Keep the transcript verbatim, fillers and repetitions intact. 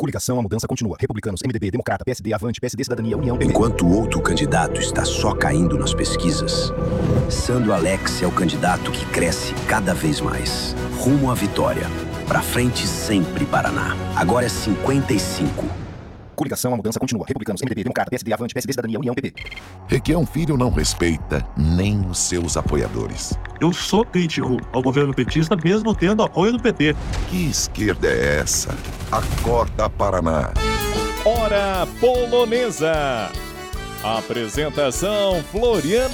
Coligação, a mudança continua. Republicanos, M D B, Democrata, P S D, Avante, P S D, Cidadania, União... Enquanto o outro candidato está só caindo nas pesquisas, Sandro Alex é o candidato que cresce cada vez mais. Rumo à vitória. Pra frente sempre, Paraná. Agora é cinquenta e cinco. Coligação, a mudança continua. Republicanos, M D B, Democrata, P S D, Avante, P S D, Cidadania, União, P P. Requião Filho não respeita nem os seus apoiadores. Eu sou crítico ao governo petista, mesmo tendo apoio do P T. Que esquerda é essa? Acorda, Paraná. Hora Polonesa. Apresentação Floriano